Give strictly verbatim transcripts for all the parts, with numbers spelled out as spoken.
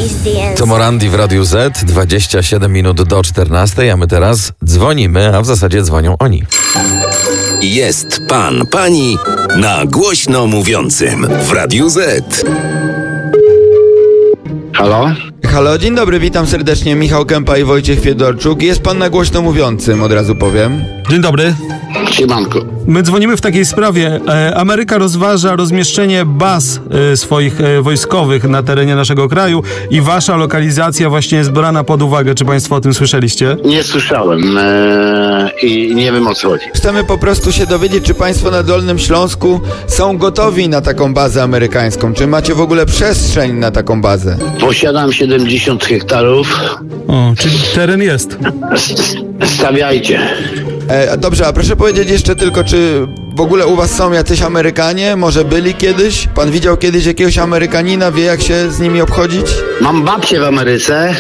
To Morandi w Radiu Z, dwadzieścia siedem minut do czternastej, a my teraz dzwonimy, a w zasadzie dzwonią oni. Jest pan, pani na głośno mówiącym w Radiu Z. Halo? Halo, dzień dobry, witam serdecznie, Michał Kępa i Wojciech Fiedorczuk. Jest pan na głośno mówiącym, od razu powiem. Dzień dobry. Siemanko. My dzwonimy w takiej sprawie. E, Ameryka rozważa rozmieszczenie baz e, swoich e, wojskowych na terenie naszego kraju i wasza lokalizacja właśnie jest brana pod uwagę. Czy państwo o tym słyszeliście? Nie słyszałem e, i nie wiem, o co chodzi. Chcemy po prostu się dowiedzieć, czy państwo na Dolnym Śląsku są gotowi na taką bazę amerykańską. Czy macie w ogóle przestrzeń na taką bazę? Posiadam siedemdziesiąt hektarów. O, czyli teren jest. S- Stawiajcie. E, dobrze, a proszę powiedzieć jeszcze tylko, czy w ogóle u was są jacyś Amerykanie? Może byli kiedyś? Pan widział kiedyś jakiegoś Amerykanina? Wie, jak się z nimi obchodzić? Mam babcię w Ameryce.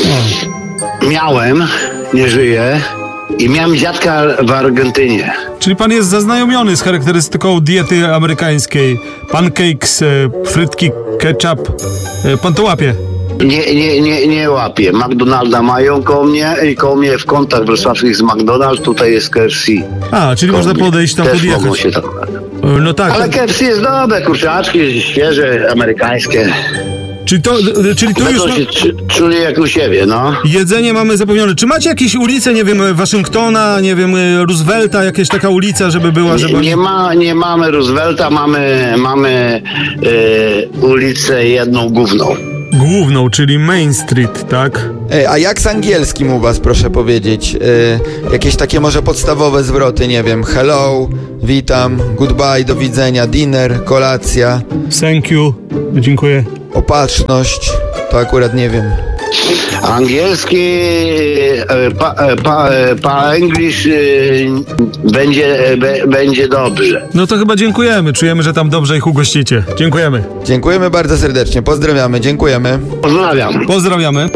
Miałem, nie żyję. I miałem dziadka w Argentynie. Czyli pan jest zaznajomiony z charakterystyką diety amerykańskiej. Pancakes, e, frytki, ketchup. E, pan to łapie? Nie, nie, nie, nie łapię. McDonalda mają koło mnie i koło mnie w kątach wrocławskich jest McDonald's, tutaj jest K F C. A, czyli Koło można mnie. podejść tam Też podjechać. mogą się tam... E, no tak. Ale K F C jest dobre, kurczaczki świeże, amerykańskie. Czyli to, e, czyli to już... Będą No... się czu- czuli jak u siebie, no. Jedzenie mamy zapewnione. Czy macie jakieś ulice, nie wiem, Waszyngtona, nie wiem, Roosevelta, jakaś taka ulica, żeby była, żeby... Nie, nie, ma, nie mamy Roosevelta, mamy, mamy e, ulicę jedną główną. Główną, czyli Main Street, tak? E, a jak z angielskim u was, proszę powiedzieć? E, jakieś takie może podstawowe zwroty, nie wiem, hello, witam, goodbye, do widzenia, dinner, kolacja, Thank you, dziękuję. opatrzność, to akurat nie wiem. Angielski, e, pa, e, pa, e, pa English e, będzie, e, be, będzie dobrze. No to chyba dziękujemy, czujemy, że tam dobrze ich ugościcie. Dziękujemy. Dziękujemy bardzo serdecznie, pozdrawiamy, dziękujemy. Pozdrawiam. Pozdrawiamy.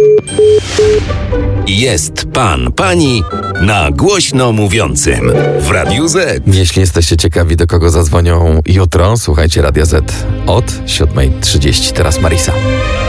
Jest pan, pani na głośno mówiącym w Radiu Z. Jeśli jesteście ciekawi, do kogo zadzwonią jutro, słuchajcie Radia Z od siódma trzydzieści. Teraz Marisa.